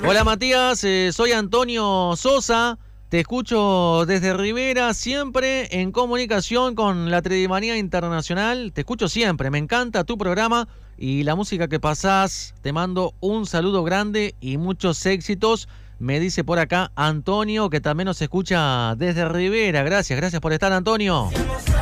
Hola Matías, soy Antonio Sosa, te escucho desde Rivera, siempre en comunicación con la Tridimanía Internacional, te escucho siempre, me encanta tu programa y la música que pasás, te mando un saludo grande y muchos éxitos, me dice por acá Antonio, que también nos escucha desde Rivera, gracias por estar Antonio.